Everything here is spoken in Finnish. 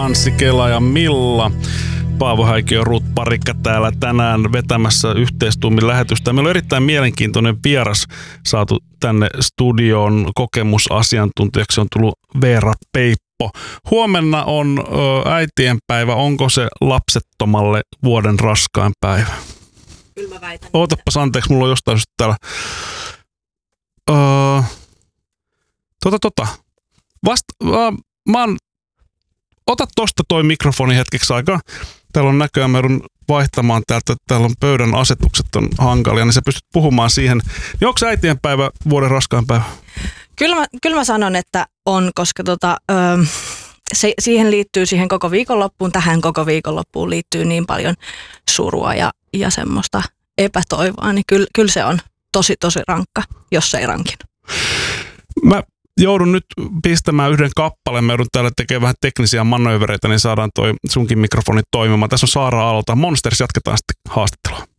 Anssi Kela ja Milla. Paavo Häikio, Ruut Parikka täällä tänään vetämässä yhteistuumin lähetystä. Meillä on erittäin mielenkiintoinen vieras saatu tänne studioon. Kokemusasiantuntijaksi on tullut Veera Peippo. Huomenna on äitienpäivä. Onko se lapsettomalle vuoden raskain päivä? Kyllä mä väitän. Ootapas anteeksi, mulla on jostain syystä täällä. Ota tosta toi mikrofoni hetkeksi aikaa. Täällä on näköjään, mä joudun vaihtamaan täältä. Täällä on pöydän asetukset on hankalia, niin sä pystyt puhumaan siihen. Niin onko äitienpäivä vuoden raskain päivä? Kyllä mä sanon, että on, koska siihen liittyy siihen koko viikonloppuun, tähän koko viikonloppuun liittyy niin paljon surua ja semmoista epätoivoa, niin kyllä se on tosi rankka, jos se ei rankin. Mä joudun nyt pistämään yhden kappaleen. Mä joudun täällä tekemään vähän teknisiä manöövereitä, niin saadaan toi sunkin mikrofoni toimimaan. Tässä on Saara Aalto. Monsters, jatketaan sitten haastattelua.